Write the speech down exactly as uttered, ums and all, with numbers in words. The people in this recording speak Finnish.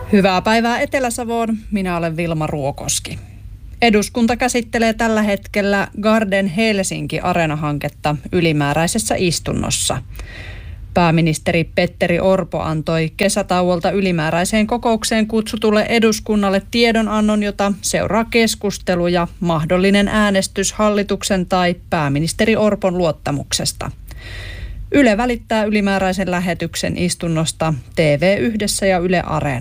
Hyvää päivää Etelä-Savoon. Minä olen Vilma Ruokoski. Eduskunta käsittelee tällä hetkellä Garden Helsinki-areenahanketta ylimääräisessä istunnossa. Pääministeri Petteri Orpo antoi kesätauolta ylimääräiseen kokoukseen kutsutulle eduskunnalle tiedonannon, jota seuraa keskustelu ja mahdollinen äänestys hallituksen tai pääministeri Orpon luottamuksesta. Yle välittää ylimääräisen lähetyksen istunnosta T V yhdessä ja Yle Areena.